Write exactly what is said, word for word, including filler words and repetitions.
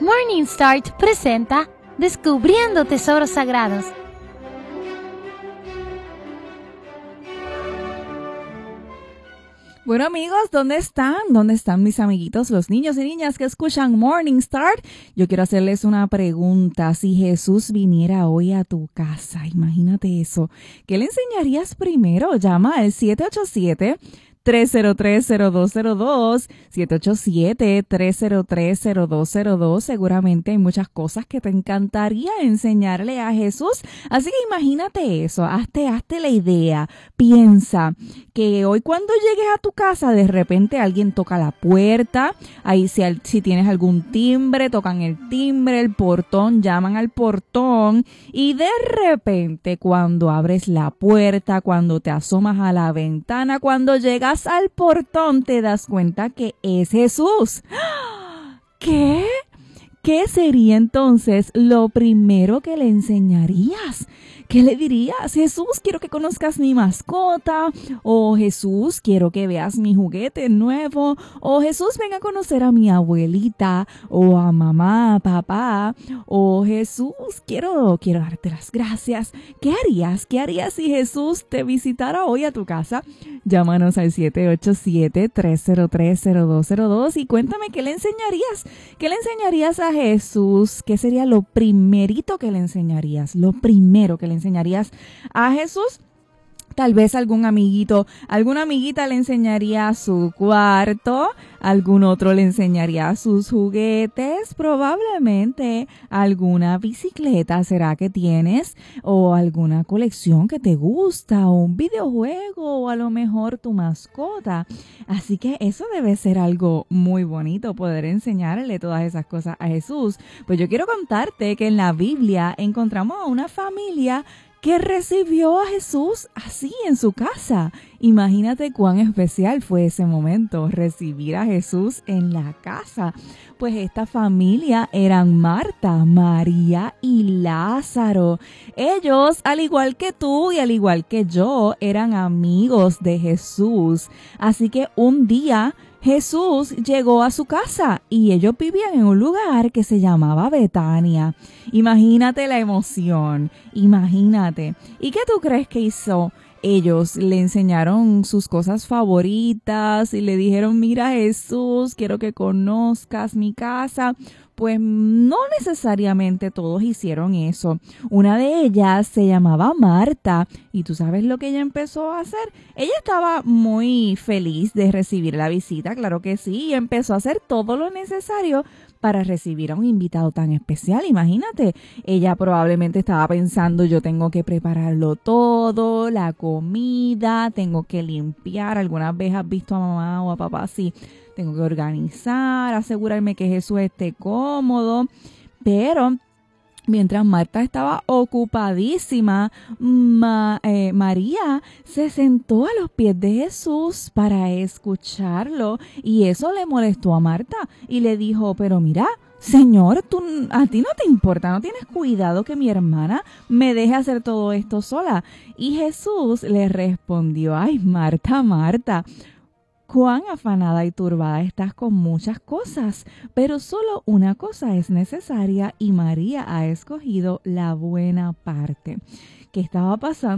Morning Start presenta Descubriendo Tesoros Sagrados. Bueno, amigos, ¿dónde están? ¿Dónde están mis amiguitos, los niños y niñas que escuchan Morning Start? Yo quiero hacerles una pregunta. Si Jesús viniera hoy a tu casa, imagínate eso, ¿qué le enseñarías primero? Llama al siete ocho siete, tres cero tres, cero dos cero dos, siete ocho siete, tres cero tres, cero dos cero dos. Seguramente hay muchas cosas que te encantaría enseñarle a Jesús. Así que imagínate eso, hazte, hazte la idea. Piensa que hoy cuando llegues a tu casa, de repente alguien toca la puerta. Ahí si, si tienes algún timbre, tocan el timbre, el portón, llaman al portón. Y de repente cuando abres la puerta, cuando te asomas a la ventana, cuando llegas al portón, te das cuenta que es Jesús. ¿Qué? ¿Qué sería entonces lo primero que le enseñarías? ¿Qué le dirías? Jesús, quiero que conozcas mi mascota. O Jesús, quiero que veas mi juguete nuevo. O Jesús, ven a conocer a mi abuelita. O a mamá, papá. O Jesús, quiero, quiero darte las gracias. ¿Qué harías? ¿Qué harías si Jesús te visitara hoy a tu casa? Llámanos al siete ocho siete, tres cero tres, cero dos cero dos y cuéntame qué le enseñarías. ¿Qué le enseñarías a Jesús? ¿Qué sería lo primerito que le enseñarías? Lo primero que le enseñarías a Jesús. Tal vez algún amiguito, alguna amiguita le enseñaría su cuarto, algún otro le enseñaría sus juguetes, probablemente alguna bicicleta será que tienes, o alguna colección que te gusta, o un videojuego, o a lo mejor tu mascota. Así que eso debe ser algo muy bonito, poder enseñarle todas esas cosas a Jesús. Pues yo quiero contarte que en la Biblia encontramos a una familia que recibió a Jesús así en su casa. Imagínate cuán especial fue ese momento, recibir a Jesús en la casa. Pues esta familia eran Marta, María y Lázaro. Ellos, al igual que tú y al igual que yo, eran amigos de Jesús. Así que un día Jesús llegó a su casa y ellos vivían en un lugar que se llamaba Betania. Imagínate la emoción, imagínate. ¿Y qué tú crees que hizo? Ellos le enseñaron sus cosas favoritas y le dijeron, mira Jesús, quiero que conozcas mi casa. Pues no necesariamente todos hicieron eso. Una de ellas se llamaba Marta y tú sabes lo que ella empezó a hacer. Ella estaba muy feliz de recibir la visita, claro que sí, y empezó a hacer todo lo necesario para recibir a un invitado tan especial. Imagínate, ella probablemente estaba pensando, yo tengo que prepararlo todo, la comida, tengo que limpiar. Algunas veces has visto a mamá o a papá así, tengo que organizar, asegurarme que Jesús esté cómodo. Pero mientras Marta estaba ocupadísima, Ma, eh, María se sentó a los pies de Jesús para escucharlo y eso le molestó a Marta y le dijo, pero mira, Señor, tú, a ti no te importa, no tienes cuidado que mi hermana me deje hacer todo esto sola. Y Jesús le respondió, ay, Marta, Marta, cuán afanada y turbada estás con muchas cosas, pero solo una cosa es necesaria y María ha escogido la buena parte. ¿Qué estaba pasando?